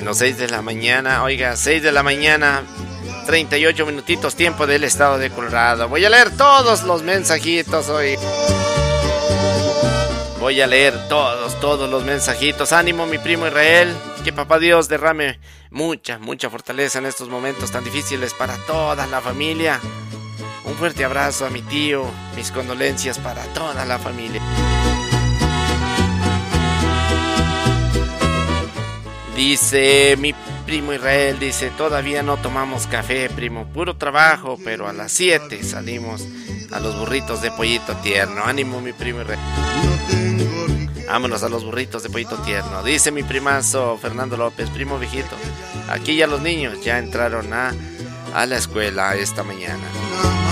Bueno, 6 de la mañana, oiga, 6 de la mañana, 38 minutitos, tiempo del estado de Colorado. Voy a leer todos los mensajitos hoy. Voy a leer todos los mensajitos. Ánimo, mi primo Israel. Que papá Dios derrame mucha fortaleza en estos momentos tan difíciles para toda la familia. Un fuerte abrazo a mi tío. Mis condolencias para toda la familia. Dice mi primo Israel, dice, todavía no tomamos café, primo, puro trabajo, pero a las 7 salimos a los burritos de pollito tierno. Ánimo, mi primo Israel. Vámonos a los burritos de pollito tierno. Dice mi primazo Fernando López, primo viejito, aquí ya los niños ya entraron a la escuela esta mañana.